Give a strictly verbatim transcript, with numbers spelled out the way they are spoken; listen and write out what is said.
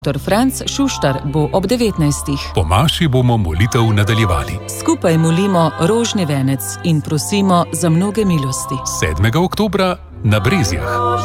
doktor Franc Šuštar bo ob devetnajstih. Po maši bomo molitev nadaljevali. Skupaj molimo rožni venec in prosimo za mnoge milosti. sedmega oktobra na Brezjah.